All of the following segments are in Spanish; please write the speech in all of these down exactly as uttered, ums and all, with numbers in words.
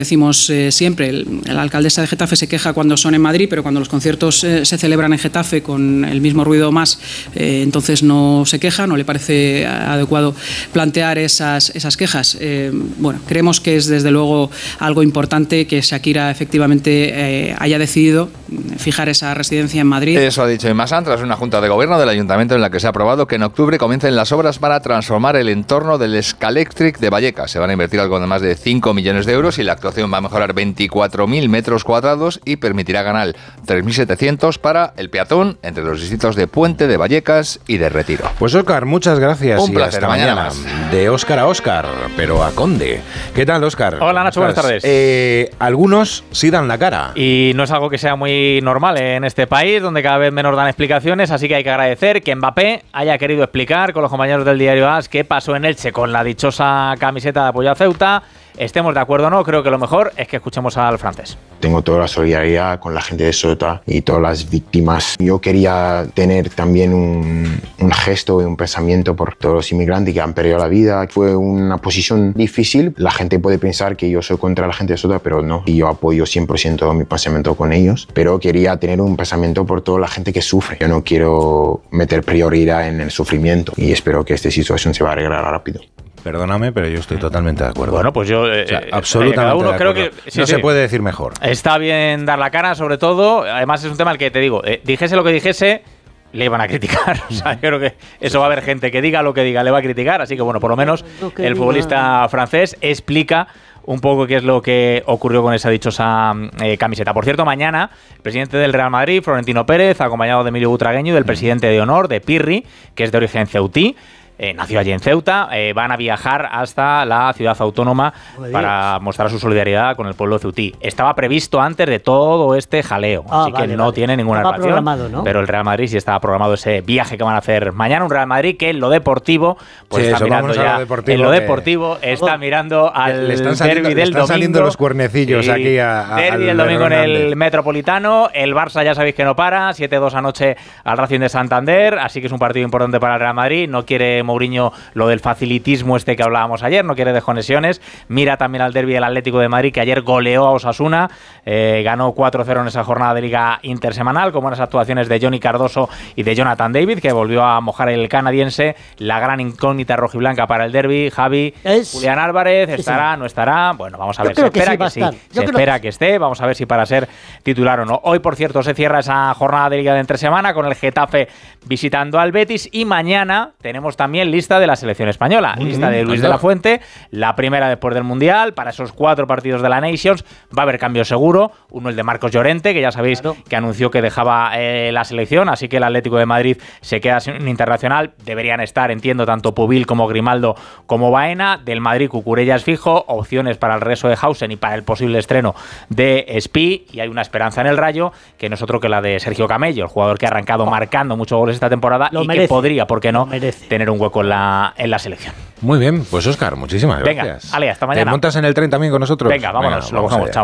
Decimos eh, siempre, el, la alcaldesa de Getafe se queja cuando son en Madrid, pero cuando los conciertos eh, se celebran en Getafe con el mismo ruido o más, eh, entonces no se queja, no le parece adecuado plantear esas, esas quejas. Eh, bueno, creemos que es desde luego algo importante que Shakira efectivamente eh, haya decidido fijar esa residencia en Madrid. Eso ha dicho Imazán tras una junta de gobierno del ayuntamiento en la que se ha aprobado que en octubre comiencen las obras para transformar el entorno del Scalectric de Vallecas. Se van a invertir algo de más de cinco millones de euros y la actuación va a mejorar veinticuatro mil metros cuadrados y permitirá ganar tres mil setecientos para el peatón entre los distritos de Puente, de Vallecas y de Retiro. Pues Óscar, muchas gracias. Un y placer, hasta mañana. mañana. De Óscar a Óscar, pero a Conde. ¿Qué tal, Óscar? Hola, Nacho, buenas tardes. Eh, algunos sí dan la cara. Y no es algo que sea muy normal en este país, donde cada vez menos dan explicaciones, así que hay que agradecer que Mbappé haya querido explicar con los compañeros del diario A S qué pasó en Elche con la dichosa camiseta de apoyo a Ceuta. Estemos de acuerdo o no, creo que lo mejor es que escuchemos al francés. Tengo toda la solidaridad con la gente de Ceuta y todas las víctimas. Yo quería tener también un, un gesto y un pensamiento por todos los inmigrantes que han perdido la vida. Fue una posición difícil. La gente puede pensar que yo soy contra la gente de Ceuta, pero no. Y yo apoyo cien por ciento mi pensamiento con ellos. Pero quería tener un pensamiento por toda la gente que sufre. Yo no quiero meter prioridad en el sufrimiento y espero que esta situación se va a arreglar rápido. Perdóname, pero yo estoy totalmente de acuerdo. Bueno, pues yo... Eh, o sea, eh, absolutamente cada uno de creo acuerdo. que... Sí, no sí. se puede decir mejor. Está bien dar la cara, sobre todo. Además, es un tema al que te digo, eh, dijese lo que dijese, le iban a criticar. O sea, yo creo que eso va a haber gente que diga lo que diga, le va a criticar. Así que, bueno, por lo menos el futbolista francés explica un poco qué es lo que ocurrió con esa dichosa eh, camiseta. Por cierto, mañana el presidente del Real Madrid, Florentino Pérez, acompañado de Emilio Butragueño y del presidente de honor, de Pirri, que es de origen ceutí, Eh, nació allí en Ceuta, eh, van a viajar hasta la ciudad autónoma para mostrar su solidaridad con el pueblo ceutí. Estaba previsto antes de todo este jaleo, ah, así vale, que no vale. tiene ninguna Estaba relación. programado, ¿no? Pero el Real Madrid sí estaba programado ese viaje que van a hacer mañana. Un Real Madrid que en lo deportivo, pues Sí, está eso, mirando vámonos a ya. lo deportivo, en lo que- deportivo está mirando al le están saliendo, derbi le del están domingo. saliendo los cuernecillos Sí, aquí a, a derbi al el domingo en Hernández. el Metropolitano. El Barça ya sabéis que no para, siete dos anoche al Racing de Santander, así que es un partido importante para el Real Madrid. No quiere Mourinho lo del facilitismo este que hablábamos ayer, no quiere desconexiones. Mira también al derbi del Atlético de Madrid, que ayer goleó a Osasuna, eh, ganó cuatro cero en esa jornada de Liga Intersemanal, con buenas actuaciones de Johnny Cardoso y de Jonathan David, que volvió a mojar el canadiense. La gran incógnita rojiblanca para el derbi, Javi, Es... Julián Álvarez, Sí, ¿estará? ¿No estará? Bueno, vamos a Yo ver, se creo que espera sí va que a sí, estar. se Yo creo espera que- que esté, vamos a ver si para ser titular o no. Hoy, por cierto, se cierra esa jornada de Liga de entre semana con el Getafe visitando al Betis y mañana tenemos también lista de la selección española, lista de Luis de la Fuente, la primera después del Mundial, para esos cuatro partidos de la Nations. Va a haber cambio seguro, uno el de Marcos Llorente, que ya sabéis Claro. que anunció que dejaba eh, la selección, así que el Atlético de Madrid se queda sin un internacional. Deberían estar, entiendo, tanto Pubil como Grimaldo como Baena. Del Madrid, Cucurella es fijo, opciones para el regreso de Hausen y para el posible estreno de Spi, y hay una esperanza en el Rayo, que no es otro que la de Sergio Camello, el jugador que ha arrancado marcando muchos goles esta temporada Lo y merece, que podría, ¿por qué no?, lo merece. tener un hueco en la, en la selección. Muy bien, pues Óscar, muchísimas Venga, gracias. Ale, hasta mañana. ¿Te montas en el tren también con nosotros? Venga, vámonos, Venga, lo vamos cogemos, allá. chao.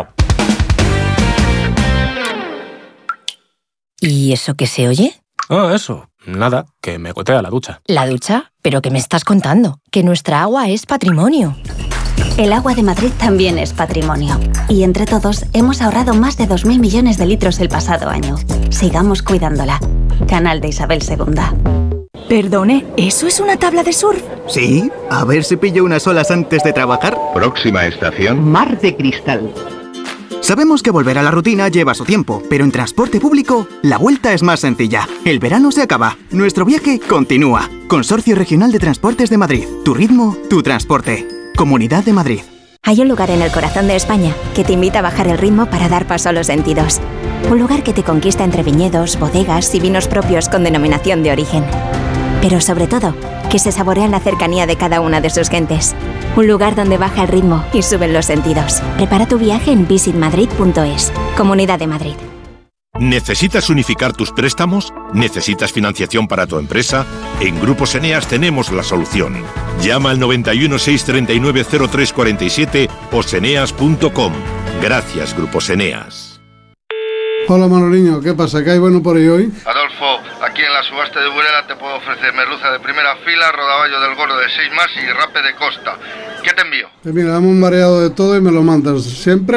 ¿Y eso que se oye? Ah, eso. Nada, que me gotea la ducha. ¿La ducha? ¿Pero qué me estás contando? Que nuestra agua es patrimonio. El agua de Madrid también es patrimonio. Y entre todos hemos ahorrado más de dos mil millones de litros el pasado año. Sigamos cuidándola. Canal de Isabel segunda. Perdone, ¿eso es una tabla de surf? Sí, a ver si pillo unas olas antes de trabajar. Próxima estación. Mar de Cristal. Sabemos que volver a la rutina lleva su tiempo, pero en transporte público la vuelta es más sencilla. El verano se acaba, nuestro viaje continúa. Consorcio Regional de Transportes de Madrid. Tu ritmo, tu transporte. Comunidad de Madrid. Hay un lugar en el corazón de España que te invita a bajar el ritmo para dar paso a los sentidos. Un lugar que te conquista entre viñedos, bodegas y vinos propios con denominación de origen. Pero sobre todo, que se saborea en la cercanía de cada una de sus gentes. Un lugar donde baja el ritmo y suben los sentidos. Prepara tu viaje en visit madrid punto es. Comunidad de Madrid. ¿Necesitas unificar tus préstamos? ¿Necesitas financiación para tu empresa? En Grupos Eneas tenemos la solución. Llama al noventa y uno, seiscientos treinta y nueve, cero tres cuarenta y siete o seneas punto com. Gracias, Grupos Eneas. Hola Manoliño, ¿qué pasa? ¿Qué hay bueno por ahí hoy? Adolfo, aquí en las subasta de Burela te puedo ofrecer merluza de primera fila, rodaballo del gordo de seis más y rape de costa. ¿Qué te envío? Pues mira, dame un mareado de todo y me lo mandas. Siempre